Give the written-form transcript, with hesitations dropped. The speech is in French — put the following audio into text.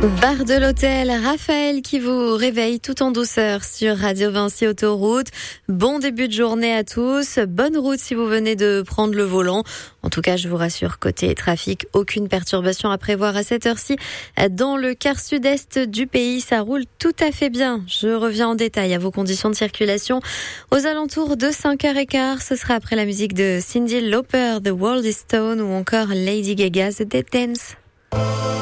Bar de l'hôtel, Raphaël qui vous réveille tout en douceur sur Radio Vinci Autoroute. Bon début de journée à tous. Bonne route si vous venez de prendre le volant. En tout cas, je vous rassure, côté trafic, aucune perturbation à prévoir à cette heure-ci. Dans le quart sud-est du pays, ça roule tout à fait bien. Je reviens en détail à vos conditions de circulation. Aux alentours de 5h15, ce sera après la musique de Cyndi Lauper, The World is Stone ou encore Lady Gaga, The Dead Dance.